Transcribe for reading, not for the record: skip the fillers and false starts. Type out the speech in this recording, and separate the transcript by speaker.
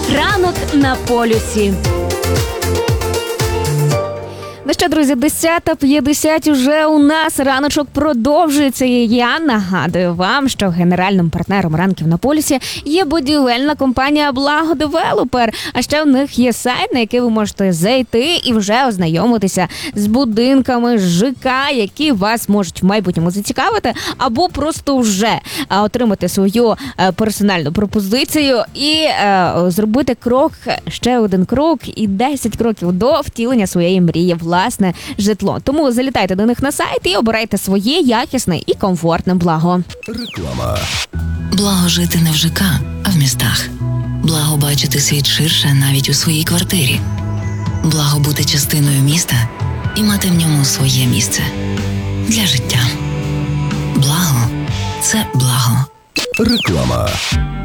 Speaker 1: Ранок на полюсі. Ну що, друзі, 10:50 уже у нас. Раночок продовжується. І я нагадую вам, що генеральним партнером ранків на полюсі є будівельна компанія «Благодевелопер». А ще у них є сайт, на який ви можете зайти і вже ознайомитися з будинками, з ЖК, які вас можуть в майбутньому зацікавити, або просто вже отримати свою персональну пропозицію і зробити крок, ще один крок і 10 кроків до втілення своєї мрії, власне житло. Тому залітайте до них на сайт і обирайте своє якісне і комфортне благо.
Speaker 2: Реклама.
Speaker 3: Благо жити не в ЖК, а в містах. Благо бачити світ ширше навіть у своїй квартирі. Благо бути частиною міста і мати в ньому своє місце. Для життя. Благо – це благо.
Speaker 2: Реклама.